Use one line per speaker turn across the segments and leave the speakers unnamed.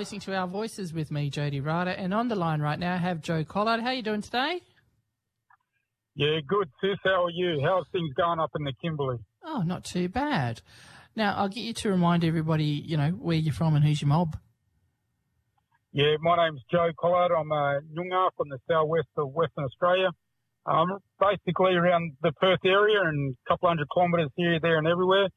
listening to Our Voices with me, Jody Ryder, and on the line right now I have Joe Collard. How are you doing today?
Yeah, good, sis. How are you? How's things going up in the Kimberley?
Oh, not too bad. Now, I'll get you to remind everybody, you know, where you're from and who's your mob.
Yeah, my name's Joe Collard. I'm a Noongar from the southwest of Western Australia. Basically around the Perth area and a couple hundred kilometres here, there and everywhere,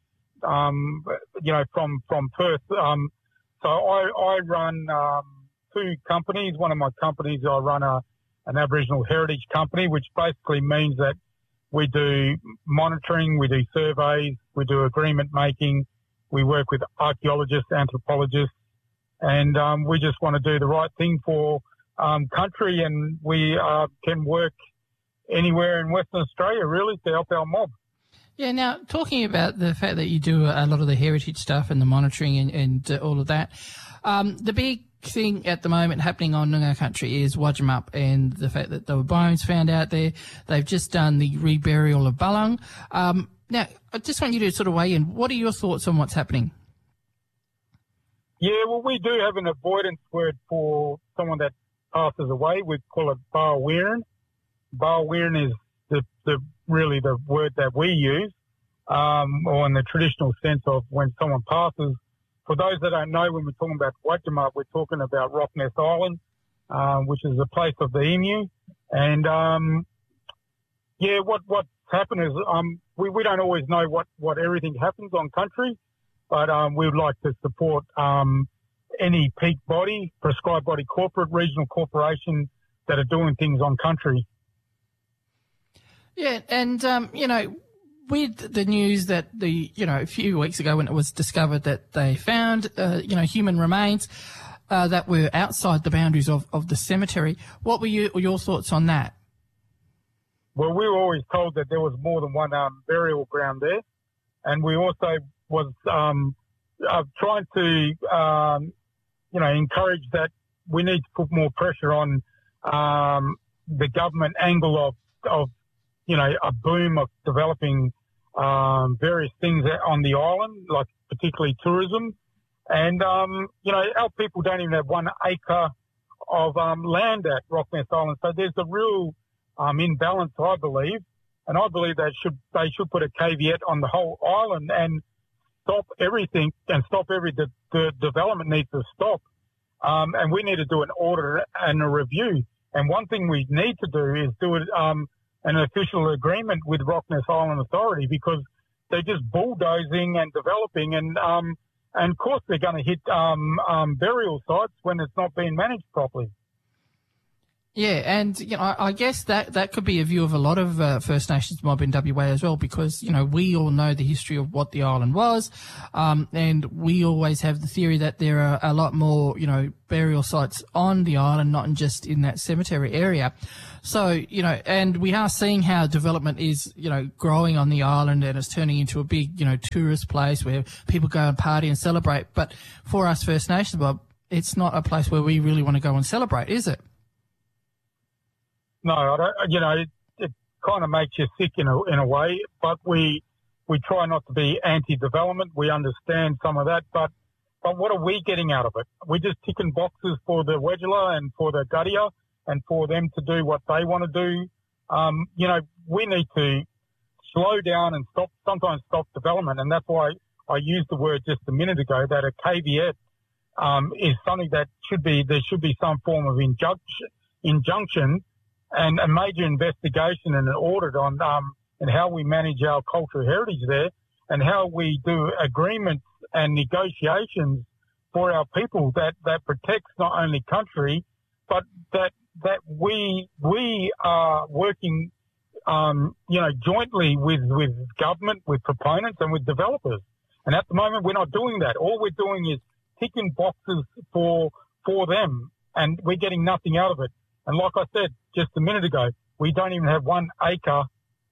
you know, from Perth. So I run two companies. One of my companies, I run an Aboriginal heritage company, which basically means that we do monitoring, we do surveys, we do agreement making, we work with archaeologists, anthropologists, and we just want to do the right thing for country, and we can work anywhere in Western Australia, really, to help our mob.
Yeah, now, talking about the fact that you do a lot of the heritage stuff and the monitoring and all of that, the big thing at the moment happening on Noongar country is Wajimap and the fact that there were bones found out there. They've just done the reburial of Ballang. Now, I just want you to sort of weigh in. What are your thoughts on what's happening?
Yeah, well, we do have an avoidance word for someone that passes away. We call it Bar Weirin. Bar Weirin is really the word that we use, or in the traditional sense of when someone passes. For those that don't know, when we're talking about Wajimap, we're talking about Rockness Island, which is the place of the emu. And, yeah, what's happened is, we don't always know what everything happens on country, but, we would like to support, any peak body, prescribed body corporate, regional corporation that are doing things on country.
Yeah, and, you know, with the news that a few weeks ago when it was discovered that they found, human remains that were outside the boundaries of the cemetery, what were your thoughts on that?
Well, we were always told that there was more than one burial ground there, and we also was trying to, encourage that we need to put more pressure on the government angle of a boom of developing various things on the island, like particularly tourism. And, our people don't even have 1 acre of land at Rockness Island. So there's a real imbalance, I believe. And I believe they should put a caveat on the whole island and stop everything and stop the development needs to stop. And we need to do an audit and a review. And one thing we need to do is do it, an official agreement with Rockness Island Authority, because they're just bulldozing and developing, and of course they're going to hit burial sites when it's not being managed properly.
Yeah, and I guess that could be a view of a lot of First Nations mob in WA as well, because we all know the history of what the island was, and we always have the theory that there are a lot more burial sites on the island, not just in that cemetery area. So and we are seeing how development is growing on the island, and it's turning into a big tourist place where people go and party and celebrate. But for us First Nations mob, it's not a place where we really want to go and celebrate, is it?
No, I don't, it kind of makes you sick in a way, but we try not to be anti-development. We understand some of that, but what are we getting out of it? We're just ticking boxes for the Wedgula and for the Guttia and for them to do what they want to do. We need to slow down and sometimes stop development. And that's why I used the word just a minute ago that a caveat, is something that there should be some form of injunction and a major investigation and an audit on and how we manage our cultural heritage there, and how we do agreements and negotiations for our people that protects not only country, but that we are working jointly with government, with proponents, and with developers. And at the moment, we're not doing that. All we're doing is ticking boxes for them, and we're getting nothing out of it. And like I said just a minute ago, we don't even have 1 acre,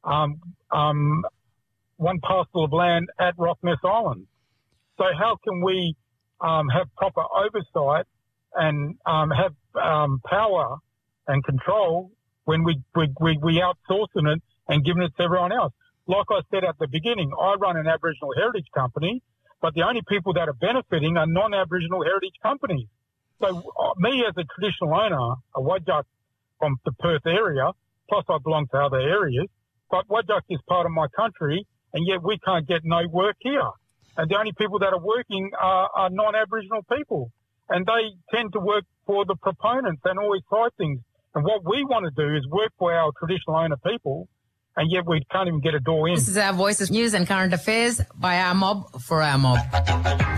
one parcel of land at Rockness Island. So how can we have proper oversight and have power and control when we outsourcing it and giving it to everyone else? Like I said at the beginning, I run an Aboriginal heritage company, but the only people that are benefiting are non-Aboriginal heritage companies. So me as a traditional owner, a Wadjuk from the Perth area, plus I belong to other areas, but Wadjuk is part of my country, and yet we can't get no work here. And the only people that are working are non-Aboriginal people. And they tend to work for the proponents and always fight things. And what we want to do is work for our traditional owner people, and yet we can't even get a door in.
This is Our Voices, news and current affairs by our mob for our mob.